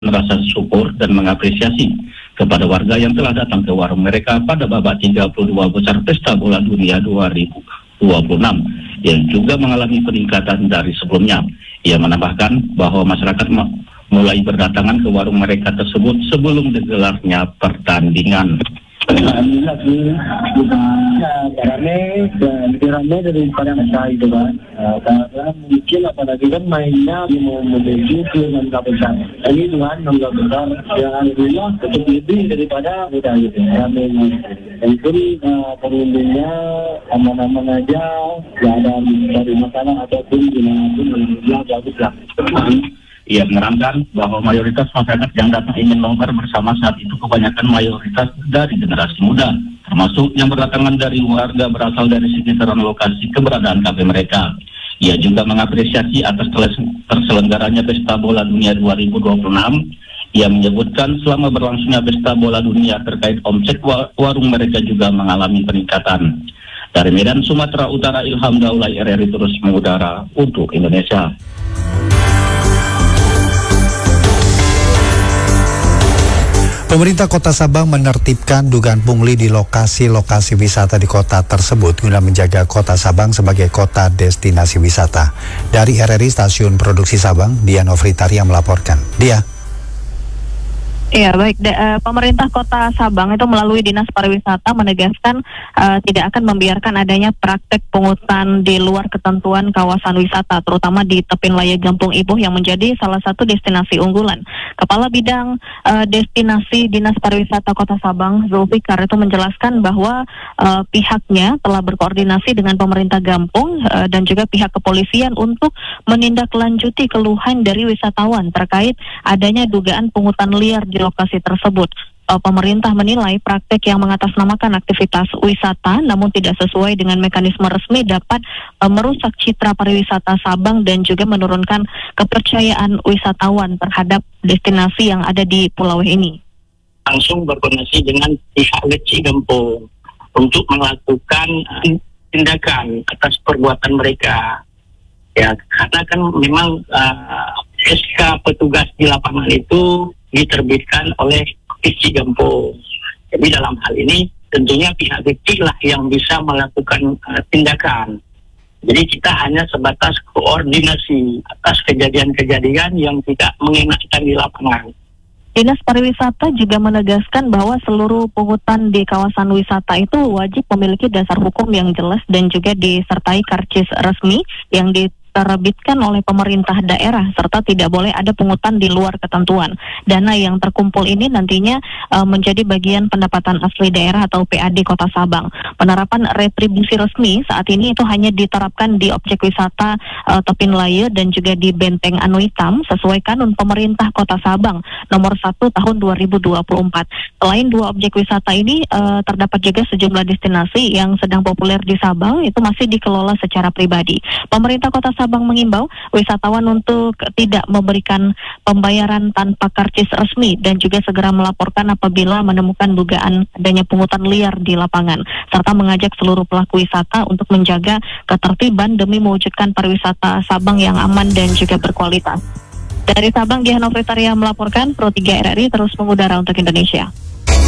rasa syukur dan mengapresiasi kepada warga yang telah datang ke warung mereka pada babak 32 besar Pesta Bola Dunia 2026 yang juga mengalami peningkatan dari sebelumnya. Ia menambahkan bahwa masyarakat mulai berdatangan ke warung mereka tersebut sebelum digelarnya pertandingan. Alhamdulillah sih, lebih ramai daripada masa itu kan. Karena mungkin apalagi kan mainnya mau menuju ke Mangga Besar. Ini Tuhan Mangga Besar yang alhamdulillah tetap lebih daripada kita gitu. Ramai. Mungkin pengunjungnya aman-aman aja, tidak ada dari masalah ataupun gimana pun, alhamdulillah bagus lah. Ia menerangkan bahwa mayoritas masyarakat yang datang ingin longgar bersama saat itu kebanyakan mayoritas dari generasi muda, termasuk yang berdatangan dari warga berasal dari sekitaran lokasi keberadaan kafe mereka. Ia juga mengapresiasi atas terselenggaranya Pesta Bola Dunia 2026. Ia menyebutkan selama berlangsungnya Pesta Bola Dunia terkait omset warung mereka juga mengalami peningkatan. Dari Medan, Sumatera Utara, Ilham Daulay, RRI terus mengudara untuk Indonesia. Pemerintah Kota Sabang menertibkan dugaan pungli di lokasi-lokasi wisata di kota tersebut guna menjaga Kota Sabang sebagai kota destinasi wisata. Dari RRI Stasiun Produksi Sabang, Dian Ofritaria melaporkan. Dia. Iya, baik. Pemerintah Kota Sabang itu melalui Dinas Pariwisata menegaskan tidak akan membiarkan adanya praktek pungutan di luar ketentuan kawasan wisata, terutama di Tepin Laya Gampung Ibuh yang menjadi salah satu destinasi unggulan. Kepala Bidang Destinasi Dinas Pariwisata Kota Sabang, Zulfikar, itu menjelaskan bahwa pihaknya telah berkoordinasi dengan pemerintah Gampung dan juga pihak kepolisian untuk menindaklanjuti keluhan dari wisatawan terkait adanya dugaan pungutan liar di lokasi tersebut. Pemerintah menilai praktek yang mengatasnamakan aktivitas wisata namun tidak sesuai dengan mekanisme resmi dapat merusak citra pariwisata Sabang dan juga menurunkan kepercayaan wisatawan terhadap destinasi yang ada di pulau ini. Langsung berkoordinasi dengan pihak Leci Gampung untuk melakukan tindakan atas perbuatan mereka. Ya, karena kan memang SK petugas di lapangan itu diterbitkan oleh Leci Gampung. Jadi dalam hal ini tentunya pihak Leci lah yang bisa melakukan tindakan. Jadi kita hanya sebatas koordinasi atas kejadian-kejadian yang tidak mengenaskan di lapangan. Dinas Pariwisata juga menegaskan bahwa seluruh pungutan di kawasan wisata itu wajib memiliki dasar hukum yang jelas dan juga disertai karcis resmi yang diterbitkan oleh pemerintah daerah serta tidak boleh ada pungutan di luar ketentuan. Dana yang terkumpul ini nantinya menjadi bagian pendapatan asli daerah atau PAD Kota Sabang. Penerapan retribusi resmi saat ini itu hanya diterapkan di objek wisata Tepin Laya dan juga di Benteng Anu Hitam sesuai kanun pemerintah Kota Sabang nomor 1 tahun 2024. Selain dua objek wisata ini terdapat juga sejumlah destinasi yang sedang populer di Sabang itu masih dikelola secara pribadi. Pemerintah Kota Sabang mengimbau wisatawan untuk tidak memberikan pembayaran tanpa karcis resmi dan juga segera melaporkan apabila menemukan dugaan adanya pungutan liar di lapangan, serta mengajak seluruh pelaku wisata untuk menjaga ketertiban demi mewujudkan pariwisata Sabang yang aman dan juga berkualitas. Dari Sabang, Dian Ofritaria melaporkan, Pro 3 RRI terus mengudara untuk Indonesia.